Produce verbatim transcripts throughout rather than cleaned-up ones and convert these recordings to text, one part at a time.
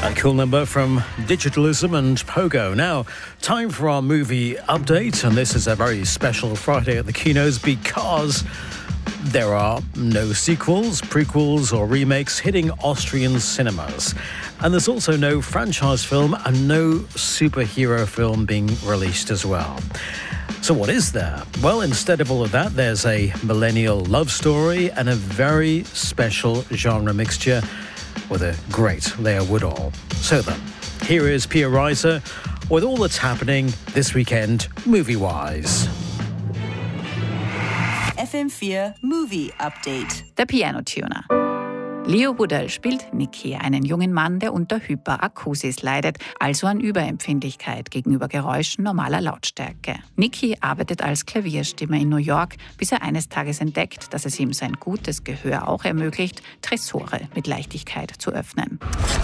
A cool number from Digitalism and Pogo. Now, time for our movie update, and this is a very special Friday at the Kinos because there are no sequels, prequels or remakes hitting Austrian cinemas. And there's also no franchise film and no superhero film being released as well. So what is there? Well, instead of all of that, there's a millennial love story and a very special genre mixture with a great Leah Woodall. So then, here is Pia Reiser with all that's happening this weekend, movie-wise. F M vier Movie Update. Der Piano-Tuner. Leo Woodall spielt Nicky, einen jungen Mann, der unter Hyperakusis leidet, also an Überempfindlichkeit gegenüber Geräuschen normaler Lautstärke. Nicky arbeitet als Klavierstimme in New York, bis er eines Tages entdeckt, dass es ihm sein gutes Gehör auch ermöglicht, Tresore mit Leichtigkeit zu öffnen.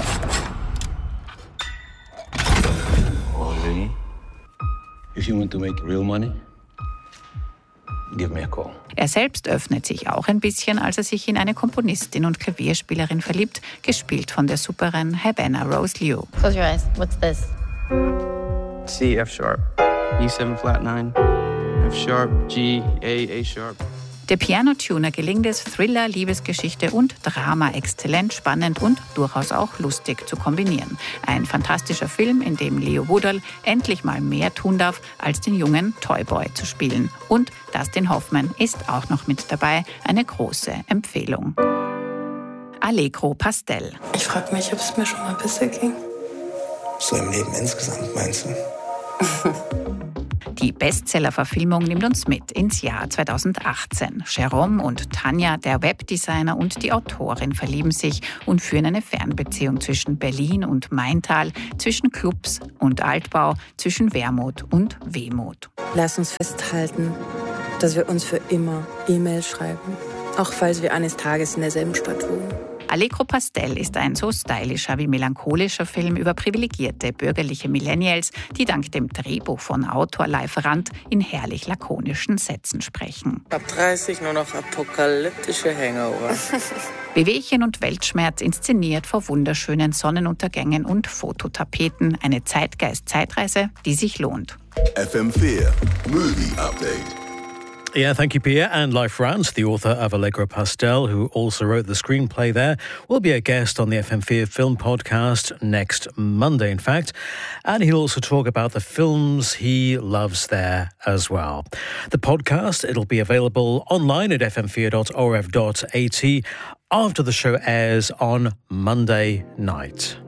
Oh, really? If you want to make real money, give me a call. Er selbst öffnet sich auch ein bisschen, als er sich in eine Komponistin und Klavierspielerin verliebt, gespielt von der Superin Havana Rose Liu. Close your eyes. What's this? C, F sharp, E seven flat nine, F sharp, G, A, A sharp. Der Piano-Tuner gelingt es, Thriller, Liebesgeschichte und Drama exzellent, spannend und durchaus auch lustig zu kombinieren. Ein fantastischer Film, in dem Leo Woodall endlich mal mehr tun darf, als den jungen Toyboy zu spielen. Und Dustin Hoffman ist auch noch mit dabei. Eine große Empfehlung. Allegro Pastel. Ich frage mich, ob es mir schon mal besser ging. So im Leben insgesamt, meinst du? Die Bestseller-Verfilmung nimmt uns mit ins Jahr zweitausendachtzehn. Jerome und Tanja, der Webdesigner und die Autorin, verlieben sich und führen eine Fernbeziehung zwischen Berlin und Maintal, zwischen Clubs und Altbau, zwischen Wermut und Wehmut. Lass uns festhalten, dass wir uns für immer E-Mail schreiben, auch falls wir eines Tages in derselben Stadt wohnen. Allegro Pastel ist ein so stylischer wie melancholischer Film über privilegierte bürgerliche Millennials, die dank dem Drehbuch von Autor Leif Rand in herrlich lakonischen Sätzen sprechen. Ab dreißig nur noch apokalyptische Hangover. Wehwehchen und Weltschmerz inszeniert vor wunderschönen Sonnenuntergängen und Fototapeten. Eine Zeitgeist-Zeitreise, die sich lohnt. F M vier Movie Update. Yeah, thank you, Pia. And Leif Rand, the author of Allegro Pastel, who also wrote the screenplay there, will be a guest on the F M vier Film Podcast next Monday, in fact. And he'll also talk about the films he loves there as well. The podcast, it'll be available online at f m vier dot o r f dot a t after the show airs on Monday night.